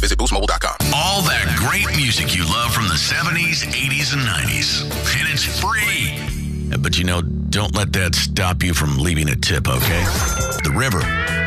Visit boostmobile.com. All that great music you love from the 70s, 80s, and 90s. And it's free. But don't let that stop you from leaving a tip, okay? The River.